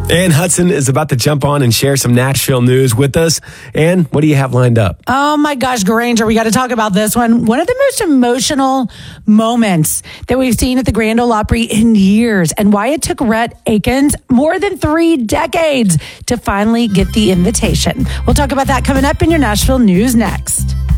Ann Hudson is about to jump on and share some Nashville news with us. Ann, what do you have lined up? Oh my gosh, Granger, we got to talk about this one. One of the most emotional moments that we've seen at the Grand Ole Opry in years, and why it took Rhett Akins more than 3 decades to finally get the invitation. We'll talk about that coming up in your Nashville news next.